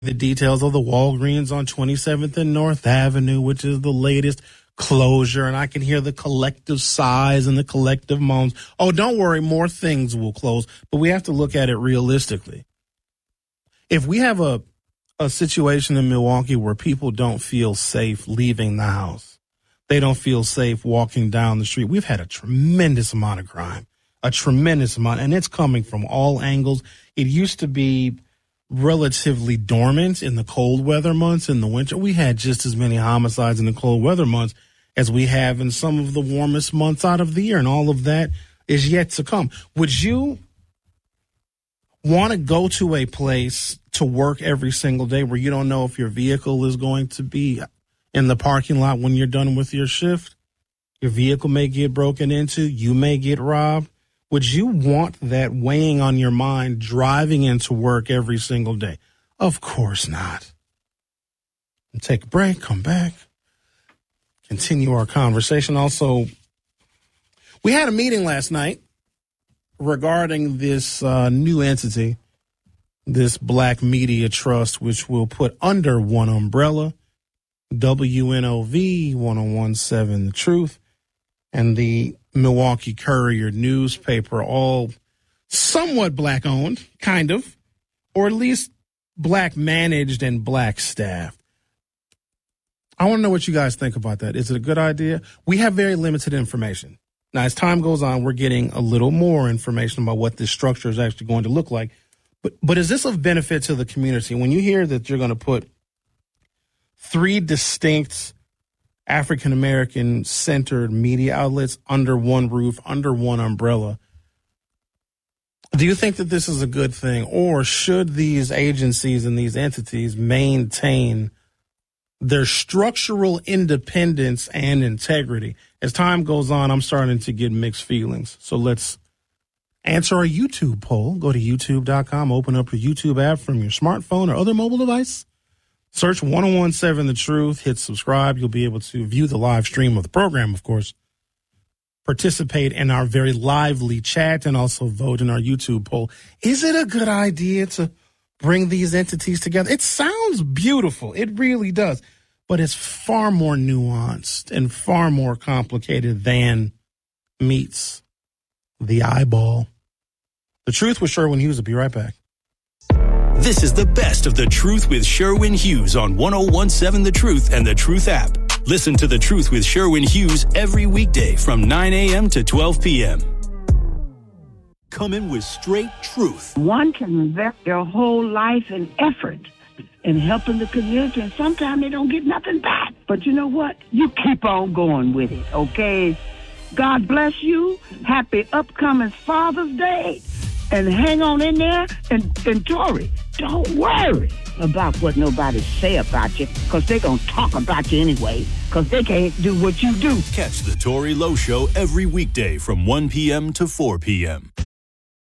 the details of the Walgreens on 27th and North Avenue, which is the latest closure, and I can hear the collective sighs and the collective moans. Oh, don't worry, more things will close, but we have to look at it realistically. If we have a situation in Milwaukee where people don't feel safe leaving the house, they don't feel safe walking down the street, we've had a tremendous amount of crime, and it's coming from all angles. It used to be relatively dormant in the cold weather months. In the winter, we had just as many homicides in the cold weather months as we have in some of the warmest months out of the year, and all of that is yet to come. Would you want to go to a place to work every single day where you don't know if your vehicle is going to be in the parking lot when you're done with your shift? Your vehicle may get broken into, you may get robbed. Would you want that weighing on your mind driving into work every single day? Of course not. Take a break, come back, continue our conversation. Also, we had a meeting last night regarding this new entity, this Black Media Trust, which will put under one umbrella WNOV, 1017 The Truth, and the Milwaukee Courier newspaper, all somewhat black owned, kind of, or at least black managed and black staffed. I want to know what you guys think about that. Is it a good idea? We have very limited information. Now, as time goes on, we're getting a little more information about what this structure is actually going to look like. But is this of benefit to the community? When you hear that you're going to put three distinct African-American centered media outlets under one roof, under one umbrella, do you think that this is a good thing? Or should these agencies and these entities maintain their structural independence and integrity? As time goes on, I'm starting to get mixed feelings. So let's answer our YouTube poll. Go to youtube.com, open up your YouTube app from your smartphone or other mobile device. Search 1017 The Truth, hit subscribe. You'll be able to view the live stream of the program, of course, participate in our very lively chat, and also vote in our YouTube poll. Is it a good idea to bring these entities together? It sounds beautiful. It really does. But it's far more nuanced and far more complicated than meets the eyeball. The Truth with Sherwin Hughes will be right back. This is the best of The Truth with Sherwin Hughes on 1017 The Truth and The Truth app. Listen to The Truth with Sherwin Hughes every weekday from 9 a.m. to 12 p.m. Come in with straight truth. One can invest their whole life and effort in helping the community, and sometimes they don't get nothing back. But you know what? You keep on going with it, okay? God bless you. Happy upcoming Father's Day. And hang on in there, and Tori, don't worry about what nobody say about you, because they're going to talk about you anyway, because they can't do what you do. Catch the Tori Lowe Show every weekday from 1 p.m. to 4 p.m.